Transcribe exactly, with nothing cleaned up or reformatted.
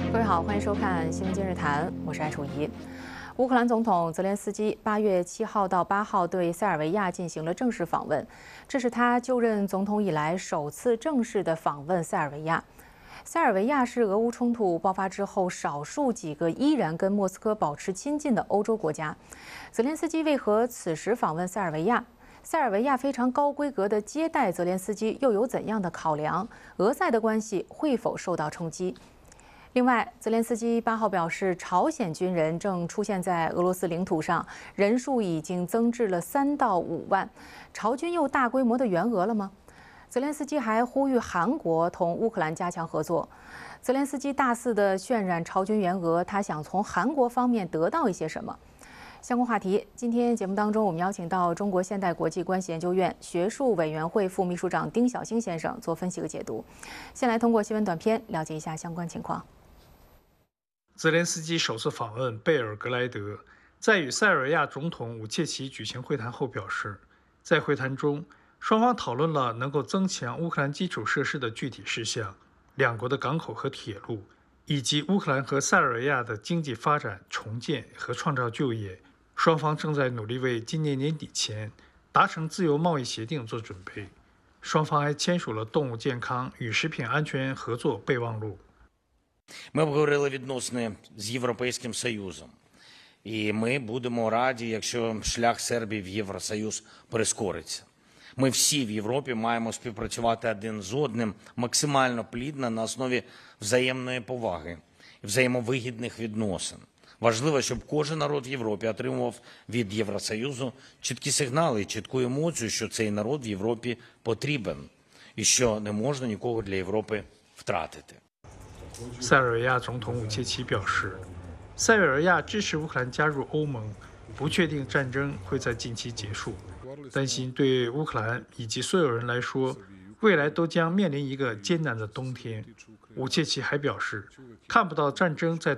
各位好，欢迎收看《新闻今日谈》，我是艾楚怡。乌克兰总统泽连斯基八月七号到八号对塞尔维亚进行了正式访问，这是他就任总统以来首次正式的访问塞尔维亚。塞尔维亚是俄乌冲突爆发之后少数几个依然跟莫斯科保持亲近的欧洲国家。泽连斯基为何此时访问塞尔维亚？塞尔维亚非常高规格的接待泽连斯基，又有怎样的考量？俄塞的关系会否受到冲击？另外，泽连斯基八号表示，朝鲜军人正出现在俄罗斯领土上，人数已经增至了三到五万。朝军又大规模的援俄了吗？泽连斯基还呼吁韩国同乌克兰加强合作。泽连斯基大肆的渲染朝军援俄，他想从韩国方面得到一些什么？相关话题，今天节目当中，我们邀请到中国现代国际关系研究院学术委员会副秘书长丁晓星先生做分析和解读。先来通过新闻短片了解一下相关情况。 泽连斯基首次访问贝尔格莱德，在与塞尔维亚总统武切奇举行会谈后表示，在会谈中，双方讨论了能够增强乌克兰基础设施的具体事项，两国的港口和铁路，以及乌克兰和塞尔维亚的经济发展、重建和创造就业。双方正在努力为今年年底前达成自由贸易协定做准备。双方还签署了动物健康与食品安全合作备忘录。 Ми обговорили відносини з Європейським Союзом, і ми будемо раді, якщо шлях Сербії в Євросоюз прискориться. Ми всі в Європі маємо співпрацювати один з одним максимально плідно на основі взаємної поваги і взаємовигідних відносин. Важливо, щоб кожен народ в Європі отримував від Євросоюзу чіткі сигнали і чітку емоцію, що цей народ в Європі потрібен і що не можна нікого для Європи втратити. 塞尔维亚总统武切奇表示，塞尔维亚支持乌克兰加入欧盟，不确定战争会在近期结束，担心对乌克兰以及所有人来说，未来都将面临一个艰难的冬天。武切奇还表示，看不到战争在